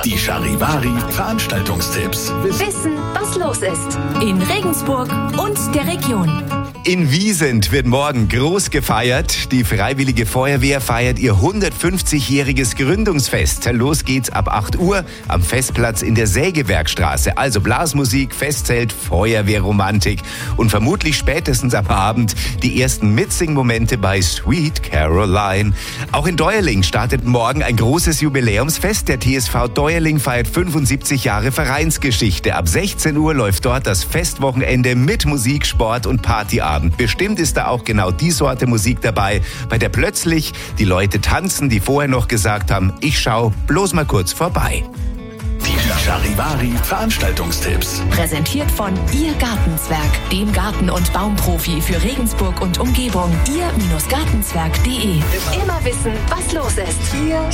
Die Charivari-Veranstaltungstipps. Wissen, was los ist. In Regensburg und der Region. In Wiesent wird morgen groß gefeiert. Die Freiwillige Feuerwehr feiert ihr 150-jähriges Gründungsfest. Los geht's ab 8 Uhr am Festplatz in der Sägewerkstraße. Also Blasmusik, Festzelt, Feuerwehrromantik und vermutlich spätestens am Abend die ersten Mitsing-Momente bei Sweet Caroline. Auch in Deuerling startet morgen ein großes Jubiläumsfest. Der TSV Deuerling feiert 75 Jahre Vereinsgeschichte. Ab 16 Uhr läuft dort das Festwochenende mit Musik, Sport und Partyabend. Bestimmt ist da auch genau die Sorte Musik dabei, bei der plötzlich die Leute tanzen, die vorher noch gesagt haben, ich schau bloß mal kurz vorbei. Die Charivari-Veranstaltungstipps. Präsentiert von Ihr Gartenzwerg, dem Garten- und Baumprofi für Regensburg und Umgebung. Ihr-Gartenzwerg.de. Immer wissen, was los ist. Ihr